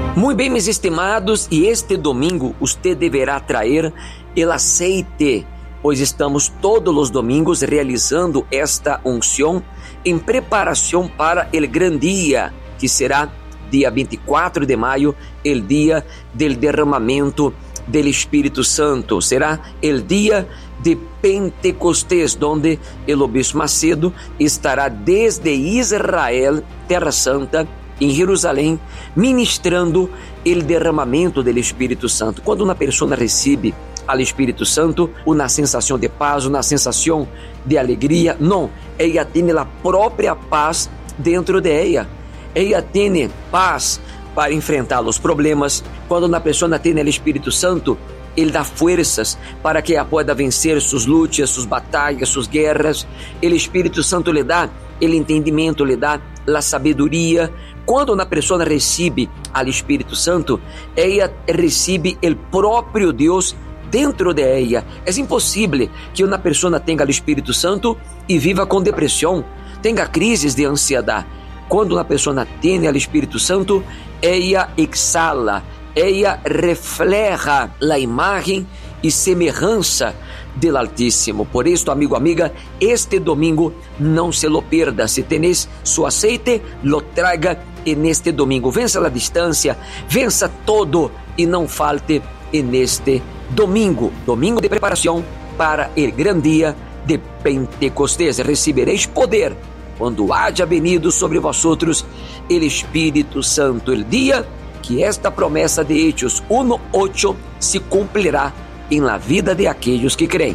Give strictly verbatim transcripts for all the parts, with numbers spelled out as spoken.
Muy bien, mis estimados, y este domingo usted deberá traer el aceite, pois estamos todos los domingos realizando esta unción en preparación para el gran día, que será día veinticuatro de mayo, el día del derramamiento del Espíritu Santo. Será el día de Pentecostés, donde el obispo Macedo estará desde Israel, Terra Santa, em Jerusalém, ministrando o derramamento do Espírito Santo. Quando uma pessoa recebe o Espírito Santo, uma sensação de paz, uma sensação de alegria, não, ela tem a própria paz dentro de ela. Ela tem paz para enfrentar os problemas. Quando uma pessoa tem o Espírito Santo, ele dá forças para que ela possa vencer suas lutas, suas batalhas, suas guerras. O Espírito Santo lhe dá o entendimento, lhe dá a sabedoria. Quando uma pessoa recebe o Espírito Santo, ela recebe o próprio Deus dentro de ela. É impossível que uma pessoa tenha o Espírito Santo e viva com depressão, tenha crises de ansiedade. Quando uma pessoa tem o Espírito Santo, ela exala, ela refleja a imagem e semelhança del Altíssimo. Por isso, amigo, amiga, este domingo não se lo perda. Se tenéis su aceite, lo traga en este domingo. Vença a distância, vença todo e não falte en este domingo. Domingo de preparação para o grande dia de Pentecostés. Recebereis poder quando haja venido sobre vosotros el Espírito Santo. El dia que esta promessa de Hechos uno ocho se cumprirá en la vida de aquellos que creen.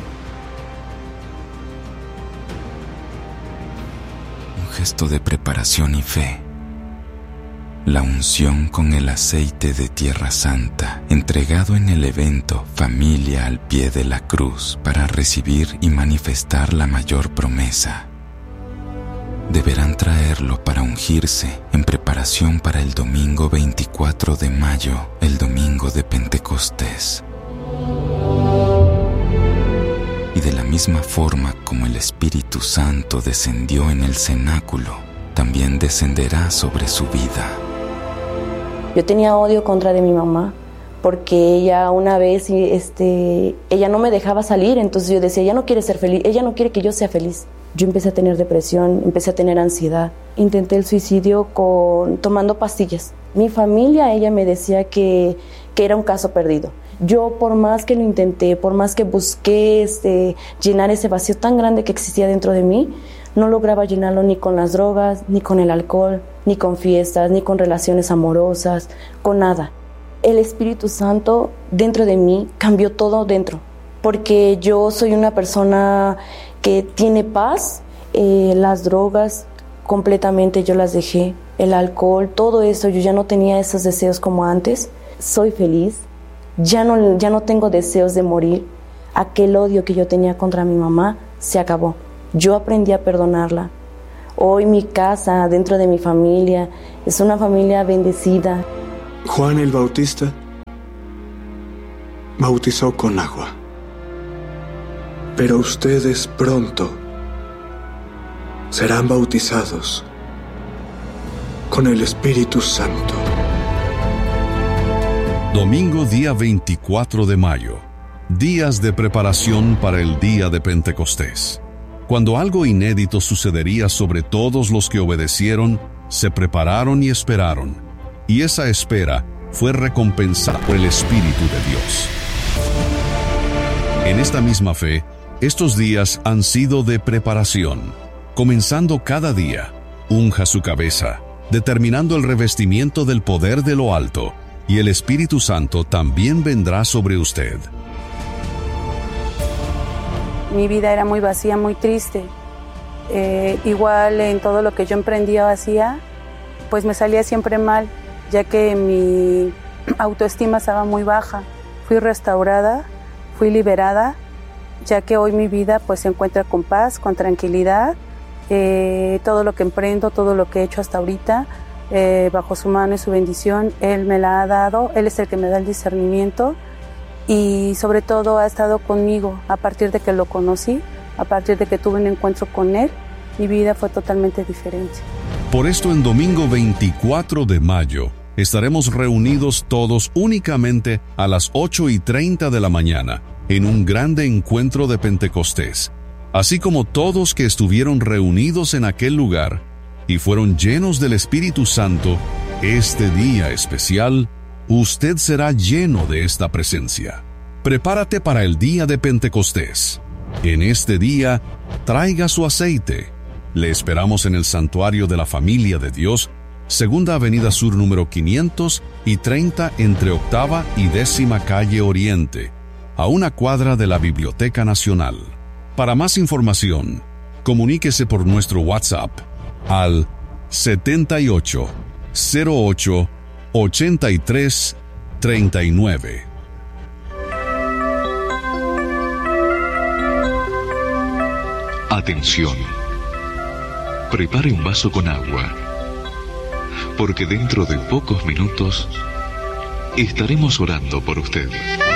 Un gesto de preparación y fe. La unción con el aceite de Tierra Santa, entregado en el evento Familia al pie de la cruz para recibir y manifestar la mayor promesa. Deberán traerlo para ungirse en preparación para el domingo veinticuatro de mayo, el domingo de Pentecostés. Y de la misma forma como el Espíritu Santo descendió en el cenáculo, también descenderá sobre su vida. Yo tenía odio contra de mi mamá, porque ella una vez, este, ella no me dejaba salir, entonces yo decía, ella no quiere ser feliz, ella no quiere que yo sea feliz. Yo empecé a tener depresión, empecé a tener ansiedad. Intenté el suicidio con, tomando pastillas. Mi familia, ella me decía que, que era un caso perdido. Yo, por más que lo intenté, por más que busqué este, llenar ese vacío tan grande que existía dentro de mí, no lograba llenarlo ni con las drogas, ni con el alcohol, ni con fiestas, ni con relaciones amorosas, con nada. El Espíritu Santo dentro de mí cambió todo dentro, porque yo soy una persona que tiene paz. Eh, las drogas completamente yo las dejé, el alcohol, todo eso, yo ya no tenía esos deseos como antes. Soy feliz. Ya no, ya no tengo deseos de morir. Aquel odio que yo tenía contra mi mamá se acabó. Yo aprendí a perdonarla. Hoy mi casa, dentro de mi familia, es una familia bendecida. Juan el Bautista bautizó con agua, pero ustedes pronto serán bautizados con el Espíritu Santo. Domingo día veinticuatro de mayo, días de preparación para el día de Pentecostés. Cuando algo inédito sucedería sobre todos los que obedecieron, se prepararon y esperaron, y esa espera fue recompensada por el Espíritu de Dios. En esta misma fe, estos días han sido de preparación. Comenzando cada día, unja su cabeza, determinando el revestimiento del poder de lo alto, y el Espíritu Santo también vendrá sobre usted. Mi vida era muy vacía, muy triste. Eh, igual en todo lo que yo emprendía o hacía, pues me salía siempre mal, ya que mi autoestima estaba muy baja. Fui restaurada, fui liberada, ya que hoy mi vida pues se encuentra con paz, con tranquilidad. Eh, todo lo que emprendo, todo lo que he hecho hasta ahorita, Eh, bajo su mano y su bendición, Él me la ha dado, Él es el que me da el discernimiento y sobre todo ha estado conmigo a partir de que lo conocí, a partir de que tuve un encuentro con Él, mi vida fue totalmente diferente. Por esto en domingo veinticuatro de mayo, estaremos reunidos todos únicamente a las ocho y treinta de la mañana en un grande encuentro de Pentecostés, así como todos que estuvieron reunidos en aquel lugar y fueron llenos del Espíritu Santo. Este día especial, usted será lleno de esta presencia. Prepárate para el día de Pentecostés. En este día, traiga su aceite. Le esperamos en el Santuario de la Familia de Dios, Segunda Avenida Sur número quinientos y treinta entre Octava y Décima Calle Oriente, a una cuadra de la Biblioteca Nacional. Para más información, comuníquese por nuestro WhatsApp al setenta y ocho, cero ocho, ochenta y tres, treinta y nueve. Atención. Prepare un vaso con agua, porque dentro de pocos minutos estaremos orando por usted.